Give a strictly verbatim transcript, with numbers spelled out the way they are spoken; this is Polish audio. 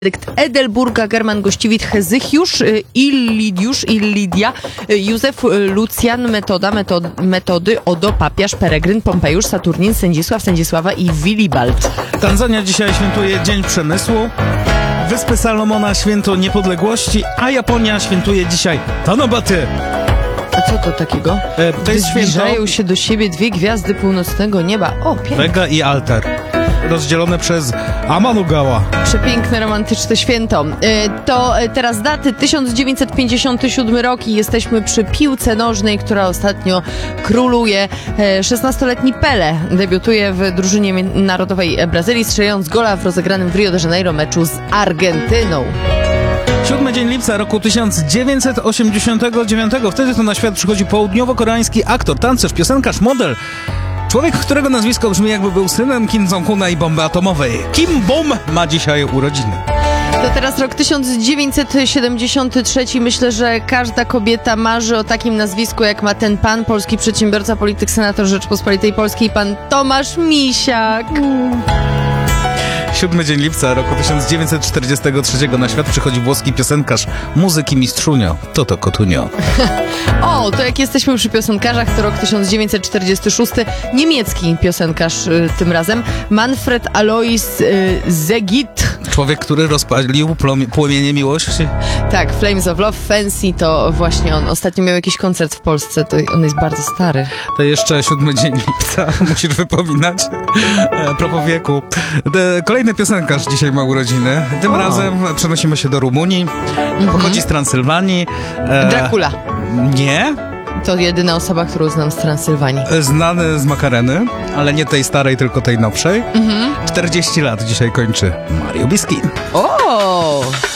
Edelburga, German Gościwit, Hezychiusz, Illidiusz, Illidia, Józef, Lucjan, Metoda, metod, Metody, Odo, Papiarz, Peregryn, Pompejusz, Saturnin, Sędzisław, Sędzisława i Willibald. Tanzania dzisiaj świętuje Dzień Przemysłu, Wyspy Salomona święto niepodległości, a Japonia świętuje dzisiaj Tanabaty. A co to takiego? E, to jest święto... Zbliżają się do siebie dwie gwiazdy północnego nieba. O, pięknie. Vega i Alter, rozdzielone przez Amanugała. Przepiękne, romantyczne święto. To teraz daty. tysiąc dziewięćset pięćdziesiąty siódmy rok i jesteśmy przy piłce nożnej, która ostatnio króluje. szesnastoletni Pele debiutuje w drużynie narodowej Brazylii, strzelając gola w rozegranym w Rio de Janeiro meczu z Argentyną. Siódmy dzień lipca roku tysiąc dziewięćset osiemdziesiątego dziewiątego. Wtedy to na świat przychodzi południowo-koreański aktor, tancerz, piosenkarz, model. Człowiek, którego nazwisko brzmi jakby był synem Kim Jong-una i bomby atomowej. Kim Bom ma dzisiaj urodziny. To teraz rok tysiąc dziewięćset siedemdziesiąty trzeci. Myślę, że każda kobieta marzy o takim nazwisku, jak ma ten pan, polski przedsiębiorca, polityk, senator Rzeczpospolitej Polskiej, pan Tomasz Misiak. Siódmy dzień lipca roku tysiąc dziewięćset czterdziestego trzeciego na świat przychodzi włoski piosenkarz, muzyk i mistrzunio, Toto Cutugno. O, to jak jesteśmy przy piosenkarzach, to rok tysiąc dziewięćset czterdziesty szósty. Niemiecki piosenkarz y, tym razem, Manfred Alois y, Zegit. Człowiek, który rozpalił plomie- płomienie miłości. Tak, Flames of Love, Fancy, to właśnie on. Ostatnio miał jakiś koncert w Polsce, to on jest bardzo stary. To jeszcze siódmy dzień lipca, musisz wypominać. E, propos wieku. De, kolejny piosenkarz dzisiaj ma urodziny. Tym o. razem przenosimy się do Rumunii. Mhm. Pochodzi z Transylwanii. E, Dracula. Nie. To jedyna osoba, którą znam z Transylwanii. Znany z Makareny, ale nie tej starej, tylko tej nowszej. Mhm. czterdzieści lat dzisiaj kończy Mario Biskin. O!